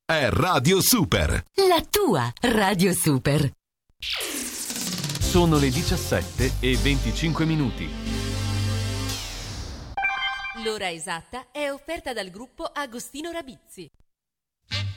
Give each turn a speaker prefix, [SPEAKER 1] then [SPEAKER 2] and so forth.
[SPEAKER 1] è Radio Super.
[SPEAKER 2] La tua Radio Super.
[SPEAKER 3] Sono le 17:25.
[SPEAKER 4] L'ora esatta è offerta dal gruppo Agostino Rabizzi.